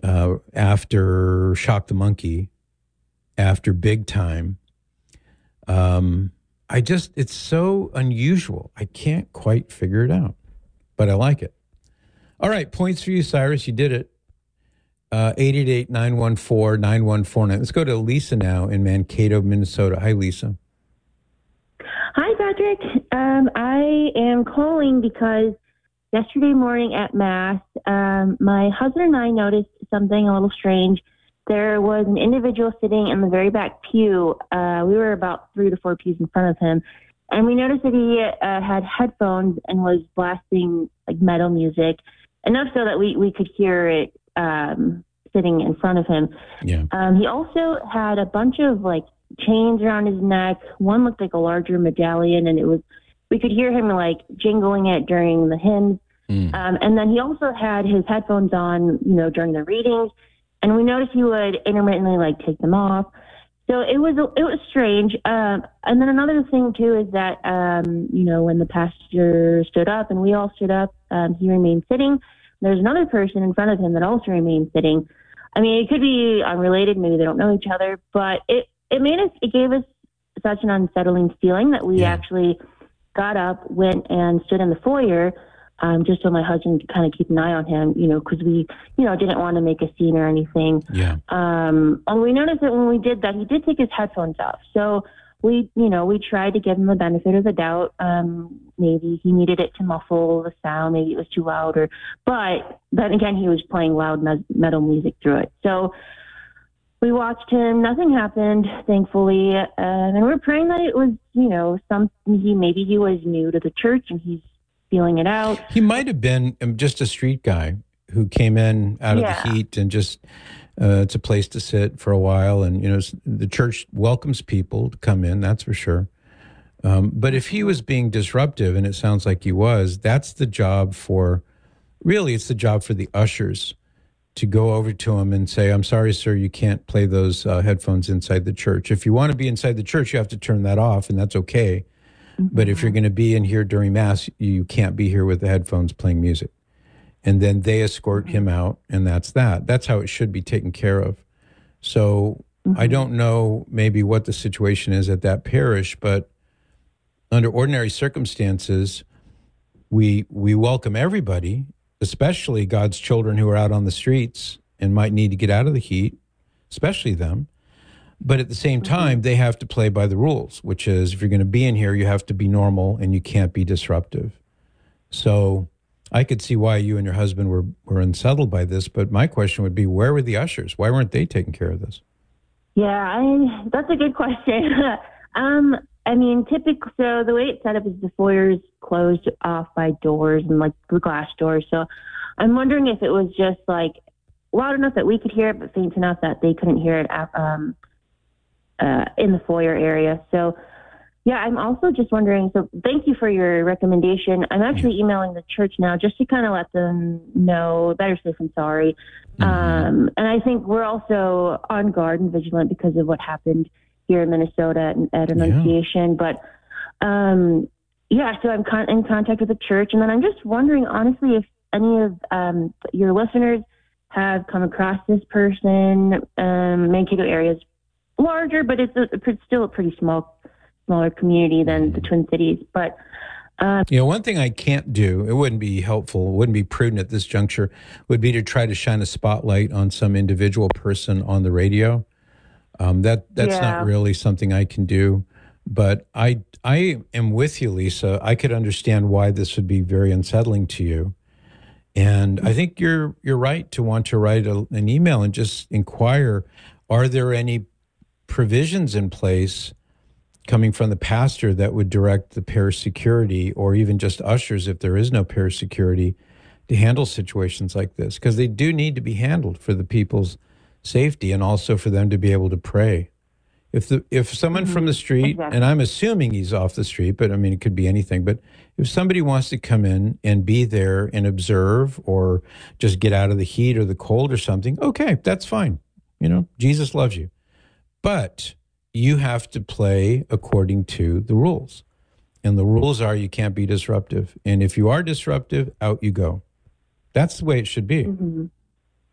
after Shock the Monkey, after Big Time. It's so unusual. I can't quite figure it out, but I like it. All right, points for you, Cyrus. You did it. 888-914-9149. Let's go to Lisa now in Mankato, Minnesota. Hi, Lisa. Hi, Patrick. I am calling because yesterday morning at Mass, my husband and I noticed something a little strange. There was an individual sitting in the very back pew. We were about 3 to 4 pews in front of him. And we noticed that he had headphones and was blasting like metal music, enough so that we could hear it sitting in front of him. Yeah. He also had a bunch of like chains around his neck. One looked like a larger medallion, and we could hear him like jingling it during the hymns. And then he also had his headphones on, during the readings, and we noticed he would intermittently like take them off. So it was strange. And then another thing too is that, when the pastor stood up and we all stood up, he remained sitting. There's another person in front of him that also remained sitting. I mean, it could be unrelated. Maybe they don't know each other, but it gave us such an unsettling feeling that we actually got up, went and stood in the foyer, just so my husband could kind of keep an eye on him, because we, didn't want to make a scene or anything. Yeah. And we noticed that when we did that, he did take his headphones off. So we tried to give him the benefit of the doubt. Maybe he needed it to muffle the sound. Maybe it was too loud, but then again, he was playing loud metal music through it. So we watched him. Nothing happened, thankfully. And we're praying that it was, maybe he was new to the church and he's feeling it out. He might have been just a street guy who came in out of the heat and just, it's a place to sit for a while. And, the church welcomes people to come in, that's for sure. But if he was being disruptive, and it sounds like he was, that's the job it's the job for the ushers to go over to him and say, I'm sorry, sir, you can't play those headphones inside the church. If you want to be inside the church, you have to turn that off, and that's okay. But if you're going to be in here during Mass, you can't be here with the headphones playing music. And then they escort him out, and that's that. That's how it should be taken care of. So I don't know maybe what the situation is at that parish, but under ordinary circumstances, we welcome everybody, especially God's children who are out on the streets and might need to get out of the heat, especially them. But at the same time, they have to play by the rules, which is if you're going to be in here, you have to be normal and you can't be disruptive. So I could see why you and your husband were unsettled by this, but my question would be, where were the ushers? Why weren't they taking care of this? Yeah, that's a good question. Typically, so the way it's set up is the foyer's closed off by doors and like the glass doors. So I'm wondering if it was just like loud enough that we could hear it, but faint enough that they couldn't hear it in the foyer area. So yeah, I'm also just wondering, so thank you for your recommendation. I'm actually emailing the church now just to kind of let them know, better safe than sorry. And I think we're also on guard and vigilant because of what happened here in Minnesota at Annunciation. But so I'm in contact with the church. And then I'm just wondering, honestly, if any of your listeners have come across this person. Mankato area is larger, but it's still a pretty smaller community than the Twin Cities. But one thing I can't do, it wouldn't be helpful, it wouldn't be prudent at this juncture, would be to try to shine a spotlight on some individual person on the radio. That's not really something I can do. But I am with you, Lisa. I could understand why this would be very unsettling to you. And I think you're right to want to write an email and just inquire, are there any provisions in place coming from the pastor that would direct the parish security or even just ushers, if there is no parish security, to handle situations like this? Because they do need to be handled for the people's safety and also for them to be able to pray. If someone from the street, and I'm assuming he's off the street, but I mean, it could be anything, but if somebody wants to come in and be there and observe or just get out of the heat or the cold or something, okay, that's fine. Jesus loves you. But you have to play according to the rules. And the rules are you can't be disruptive. And if you are disruptive, out you go. That's the way it should be.